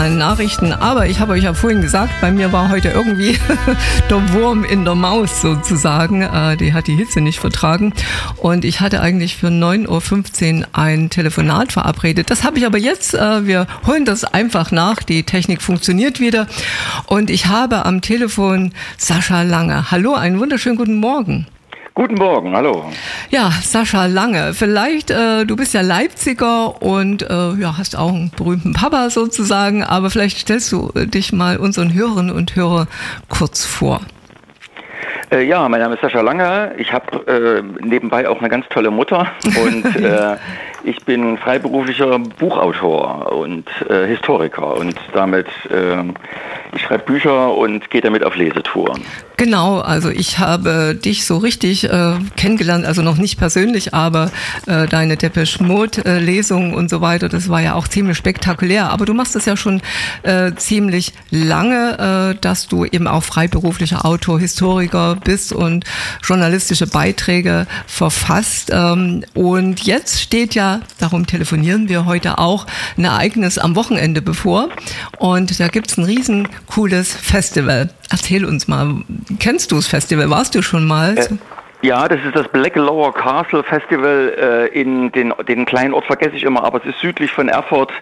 deinen Nachrichten. Aber ich habe euch ja vorhin gesagt, bei mir war heute irgendwie der Wurm in der Maus sozusagen. Die hat die Hitze nicht vertragen. Und ich hatte eigentlich für 9.15 Uhr ein Telefonat verabredet. Das habe ich aber jetzt. Wir holen das einfach nach. Die Technik funktioniert wieder. Und ich habe am Telefon Sascha Lange. Hallo, einen wunderschönen guten Morgen. Guten Morgen, hallo. Ja, Sascha Lange, vielleicht, du bist ja Leipziger und hast auch einen berühmten Papa sozusagen, aber vielleicht stellst du dich mal unseren Hörerinnen und Hörern kurz vor. Ja, mein Name ist Sascha Lange. Ich habe nebenbei auch eine ganz tolle Mutter und ich bin freiberuflicher Buchautor und Historiker und damit ich schreibe Bücher und gehe damit auf Lesetouren. Genau, also ich habe dich so richtig kennengelernt, also noch nicht persönlich, aber deine Depeche Mode Lesung und so weiter, das war ja auch ziemlich spektakulär. Aber du machst es ja schon ziemlich lange, dass du eben auch freiberuflicher Autor, Historiker bist und journalistische Beiträge verfasst. Und jetzt steht ja, darum telefonieren wir heute auch, ein Ereignis am Wochenende bevor. Und da gibt's ein riesen cooles Festival. Erzähl uns mal, kennst du das Festival? Warst du schon mal? Ja, das ist das Black Lower Castle Festival. In den kleinen Ort vergesse ich immer, aber es ist südlich von Erfurt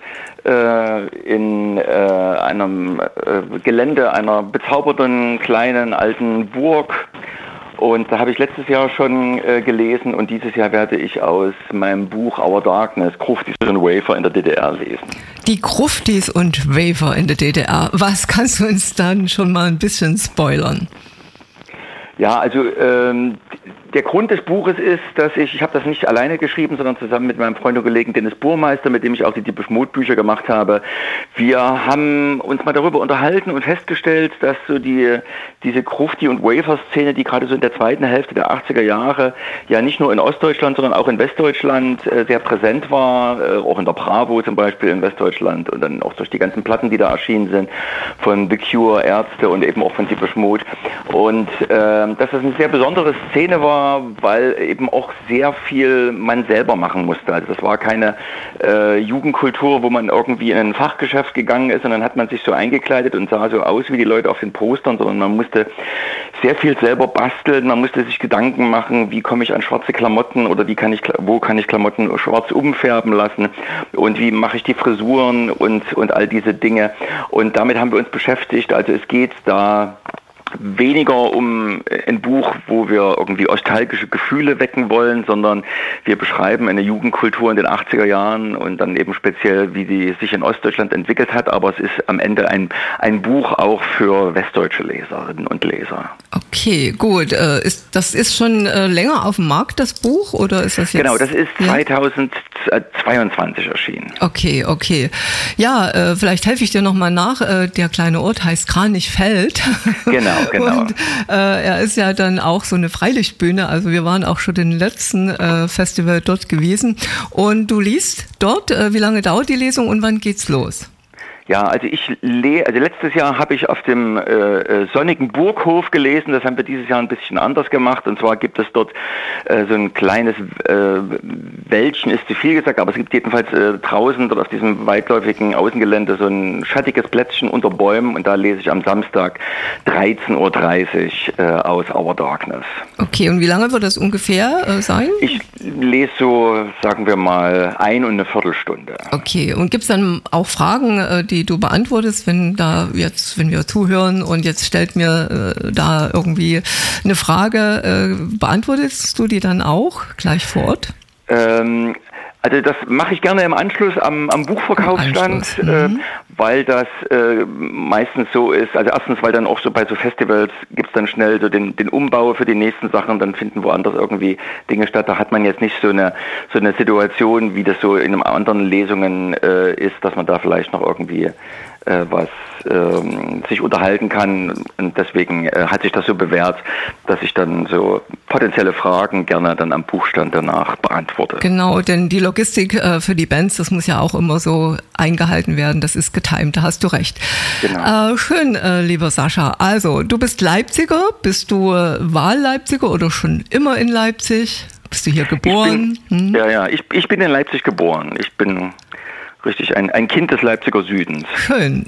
in einem Gelände einer bezauberten kleinen alten Burg. Und da habe ich letztes Jahr schon gelesen und dieses Jahr werde ich aus meinem Buch Our Darkness Gruftis und Wafer in der DDR lesen. Die Gruftis und Wafer in der DDR. Was kannst du uns dann schon mal ein bisschen spoilern? Ja, also der Grund des Buches ist, dass ich habe das nicht alleine geschrieben, sondern zusammen mit meinem Freund und Kollegen Dennis Burmeister, mit dem ich auch die Depeche Mode Bücher gemacht habe. Wir haben uns mal darüber unterhalten und festgestellt, dass so diese Grufti- und Wafer-Szene, die gerade so in der zweiten Hälfte der 80er Jahre ja nicht nur in Ostdeutschland, sondern auch in Westdeutschland sehr präsent war, auch in der Bravo zum Beispiel in Westdeutschland und dann auch durch die ganzen Platten, die da erschienen sind, von The Cure, Ärzte und eben auch von Depeche Mode. Und dass das eine sehr besondere Szene war, weil eben auch sehr viel man selber machen musste. Also das war keine Jugendkultur, wo man irgendwie in ein Fachgeschäft gegangen ist und dann hat man sich so eingekleidet und sah so aus wie die Leute auf den Postern, sondern man musste sehr viel selber basteln, man musste sich Gedanken machen, wie komme ich an schwarze Klamotten oder wo kann ich Klamotten schwarz umfärben lassen und wie mache ich die Frisuren und all diese Dinge. Und damit haben wir uns beschäftigt. Also es geht da weniger um ein Buch, wo wir irgendwie nostalgische Gefühle wecken wollen, sondern wir beschreiben eine Jugendkultur in den 80er Jahren und dann eben speziell, wie die sich in Ostdeutschland entwickelt hat. Aber es ist am Ende ein Buch auch für westdeutsche Leserinnen und Leser. Okay, gut. Das ist schon länger auf dem Markt, das Buch, oder ist das jetzt? Genau, das ist 2022 erschienen. Okay. Ja, vielleicht helfe ich dir nochmal nach. Der kleine Ort heißt Kranichfeld. Genau. Und er ist ja dann auch so eine Freilichtbühne. Also wir waren auch schon im letzten Festival dort gewesen. Und du liest dort. Wie lange dauert die Lesung und wann geht's los? Ja, also letztes Jahr habe ich auf dem sonnigen Burghof gelesen. Das haben wir dieses Jahr ein bisschen anders gemacht. Und zwar gibt es dort so ein kleines Wäldchen, ist zu viel gesagt, aber es gibt jedenfalls draußen dort auf diesem weitläufigen Außengelände so ein schattiges Plätzchen unter Bäumen. Und da lese ich am Samstag 13.30 Uhr aus Our Darkness. Okay, und wie lange wird das ungefähr sein? Ich lese so, sagen wir mal, 1 und eine Viertelstunde. Okay, und gibt es dann auch Fragen, die du beantwortest, wenn wir zuhören und jetzt stellt mir da irgendwie eine Frage, beantwortest du die dann auch gleich vor Ort? Also das mache ich gerne im Anschluss am Buchverkaufsstand, weil das meistens so ist. Also erstens, weil dann auch so bei so Festivals gibt's dann schnell so den Umbau für die nächsten Sachen, dann finden woanders irgendwie Dinge statt. Da hat man jetzt nicht so eine Situation, wie das so in anderen Lesungen ist, dass man da vielleicht noch irgendwie sich unterhalten kann und deswegen hat sich das so bewährt, dass ich dann so potenzielle Fragen gerne dann am Buchstand danach beantworte. Genau, denn die Logistik für die Bands, das muss ja auch immer so eingehalten werden, das ist getimt, da hast du recht. Genau. Schön, lieber Sascha. Also, du bist Leipziger, bist du Wahlleipziger oder schon immer in Leipzig? Bist du hier geboren? Ich bin in Leipzig geboren. Ich bin richtig ein Kind des Leipziger Südens. Schön.